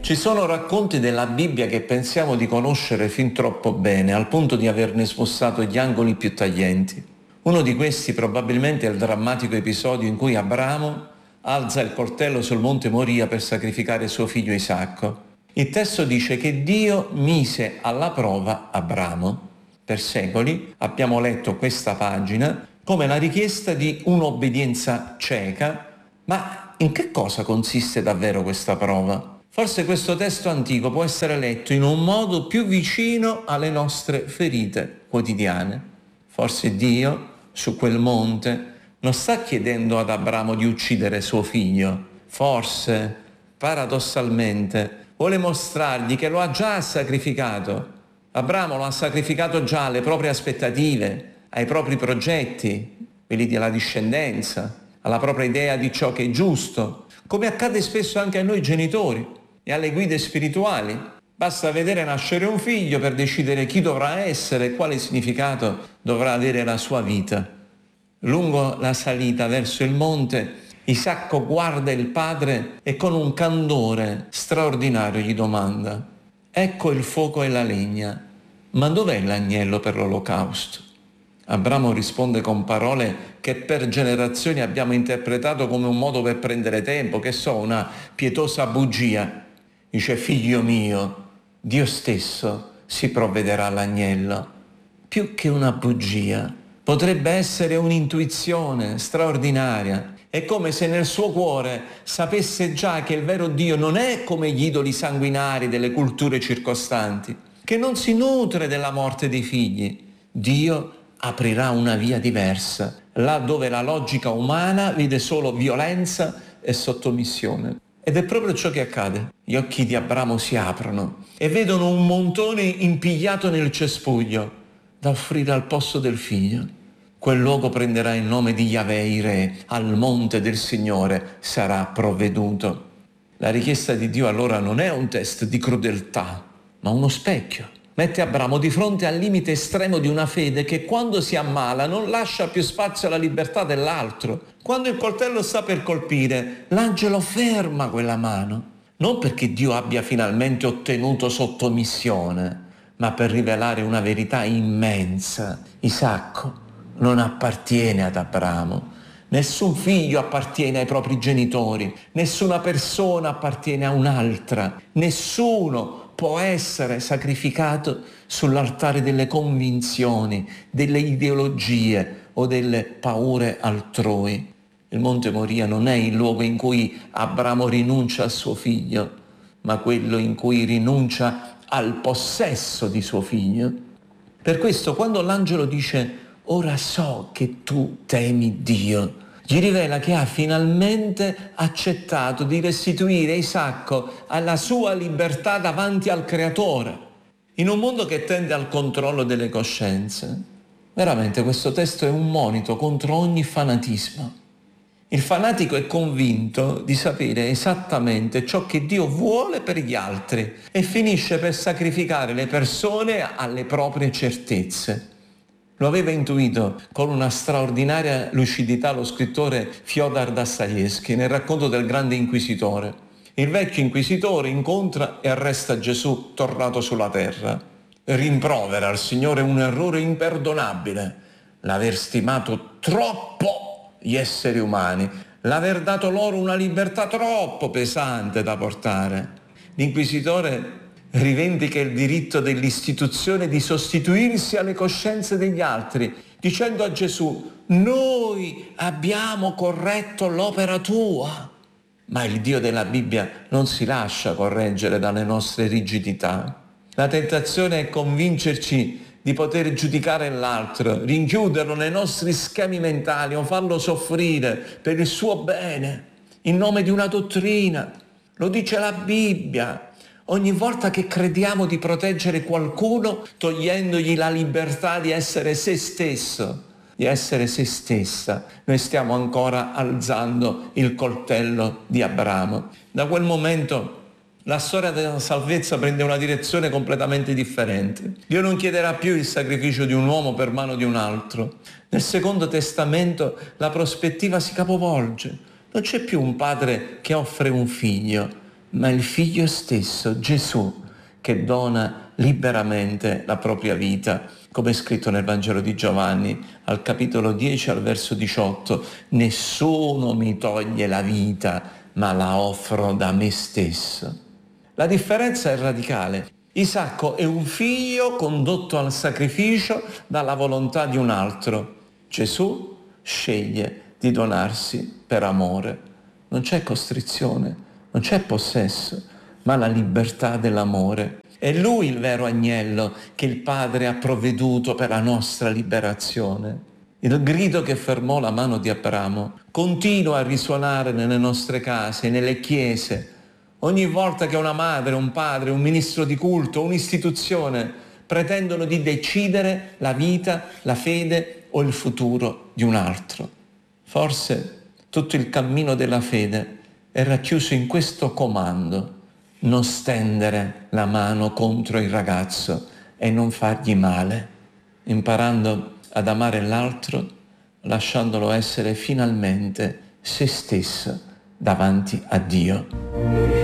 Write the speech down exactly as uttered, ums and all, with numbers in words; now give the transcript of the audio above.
Ci sono racconti della Bibbia che pensiamo di conoscere fin troppo bene, al punto di averne smussato gli angoli più taglienti. Uno di questi probabilmente è il drammatico episodio in cui Abramo alza il coltello sul monte Moria per sacrificare suo figlio Isacco. Il testo dice che Dio mise alla prova Abramo. Per secoli abbiamo letto questa pagina come la richiesta di un'obbedienza cieca, ma in che cosa consiste davvero questa prova? Forse questo testo antico può essere letto in un modo più vicino alle nostre ferite quotidiane. Forse Dio, su quel monte, non sta chiedendo ad Abramo di uccidere suo figlio. Forse, paradossalmente, vuole mostrargli che lo ha già sacrificato. Abramo lo ha sacrificato già alle proprie aspettative, ai propri progetti, quelli della discendenza, alla propria idea di ciò che è giusto, come accade spesso anche a noi genitori e alle guide spirituali. Basta vedere nascere un figlio per decidere chi dovrà essere e quale significato dovrà avere la sua vita. Lungo la salita verso il monte, Isacco guarda il padre e con un candore straordinario gli domanda: ecco il fuoco e la legna, ma dov'è l'agnello per l'olocausto? Abramo risponde con parole che per generazioni abbiamo interpretato come un modo per prendere tempo, che so, una pietosa bugia. Dice: figlio mio, Dio stesso si provvederà all'agnello. Più che una bugia, potrebbe essere un'intuizione straordinaria. È come se nel suo cuore sapesse già che il vero Dio non è come gli idoli sanguinari delle culture circostanti, che non si nutre della morte dei figli. Dio aprirà una via diversa, là dove la logica umana vede solo violenza e sottomissione. Ed è proprio ciò che accade. Gli occhi di Abramo si aprono e vedono un montone impigliato nel cespuglio da offrire al posto del figlio. Quel luogo prenderà il nome di Yahweh Ireh, al monte del Signore sarà provveduto. La richiesta di Dio allora non è un test di crudeltà, ma uno specchio. Mette Abramo di fronte al limite estremo di una fede che quando si ammala non lascia più spazio alla libertà dell'altro. Quando il coltello sta per colpire, l'angelo ferma quella mano, non perché Dio abbia finalmente ottenuto sottomissione, ma per rivelare una verità immensa. Isacco non appartiene ad Abramo. Nessun figlio appartiene ai propri genitori, nessuna persona appartiene a un'altra, nessuno può essere sacrificato sull'altare delle convinzioni, delle ideologie o delle paure altrui. Il Monte Moria non è il luogo in cui Abramo rinuncia a suo figlio, ma quello in cui rinuncia al possesso di suo figlio. Per questo, quando l'angelo dice «Ora so che tu temi Dio», gli rivela che ha finalmente accettato di restituire Isacco alla sua libertà davanti al Creatore, in un mondo che tende al controllo delle coscienze. Veramente questo testo è un monito contro ogni fanatismo. Il fanatico è convinto di sapere esattamente ciò che Dio vuole per gli altri e finisce per sacrificare le persone alle proprie certezze. Lo aveva intuito con una straordinaria lucidità lo scrittore Fyodor Dostoevskij nel racconto del grande inquisitore. Il vecchio inquisitore incontra e arresta Gesù tornato sulla terra. Rimprovera al Signore un errore imperdonabile, l'aver stimato troppo gli esseri umani, l'aver dato loro una libertà troppo pesante da portare. L'inquisitore rivendica il diritto dell'istituzione di sostituirsi alle coscienze degli altri, dicendo a Gesù: noi abbiamo corretto l'opera tua. Ma il Dio della Bibbia non si lascia correggere dalle nostre rigidità. La tentazione è convincerci di poter giudicare l'altro, rinchiuderlo nei nostri schemi mentali o farlo soffrire per il suo bene, in nome di una dottrina. Lo dice la Bibbia. Ogni volta che crediamo di proteggere qualcuno, togliendogli la libertà di essere se stesso, di essere se stessa, noi stiamo ancora alzando il coltello di Abramo. Da quel momento la storia della salvezza prende una direzione completamente differente. Dio non chiederà più il sacrificio di un uomo per mano di un altro. Nel Secondo Testamento la prospettiva si capovolge. Non c'è più un padre che offre un figlio, ma il Figlio stesso, Gesù, che dona liberamente la propria vita, come è scritto nel Vangelo di Giovanni, al capitolo dieci, al verso diciotto, nessuno mi toglie la vita, ma la offro da me stesso. La differenza è radicale. Isacco è un figlio condotto al sacrificio dalla volontà di un altro. Gesù sceglie di donarsi per amore. Non c'è costrizione, non c'è possesso, ma la libertà dell'amore. È Lui il vero agnello che il Padre ha provveduto per la nostra liberazione. Il grido che fermò la mano di Abramo continua a risuonare nelle nostre case, nelle chiese. Ogni volta che una madre, un padre, un ministro di culto, un'istituzione pretendono di decidere la vita, la fede o il futuro di un altro. Forse tutto il cammino della fede è racchiuso in questo comando: non stendere la mano contro il ragazzo e non fargli male, imparando ad amare l'altro, lasciandolo essere finalmente se stesso davanti a Dio.